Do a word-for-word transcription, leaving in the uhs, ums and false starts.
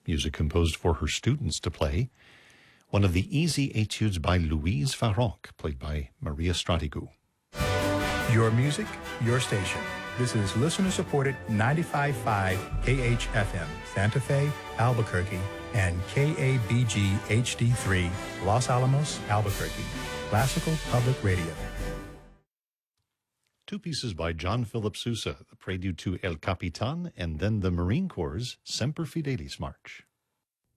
music composed for her students to play. One of the easy etudes by Louise Farrenc, played by Maria Stratigou. Your music, your station. This is listener-supported ninety-five point five K H F M, Santa Fe, Albuquerque, and K A B G H D three, Los Alamos, Albuquerque. Classical Public Radio. Two pieces by John Philip Sousa, the prelude to El Capitan, and then the Marine Corps' Semper Fidelis March.